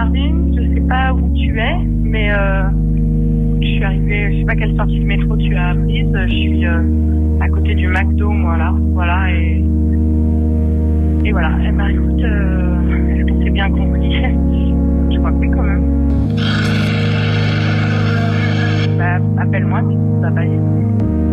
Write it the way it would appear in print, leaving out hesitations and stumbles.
rue, je sais pas où tu es, mais je suis arrivée, je sais pas quelle sortie de métro tu as prise, je suis à côté du McDo, moi là, voilà, et voilà. Eh ben écoute, est-ce qu'on s'est bien compris? Je crois que oui quand même. Bah appelle-moi si ça va.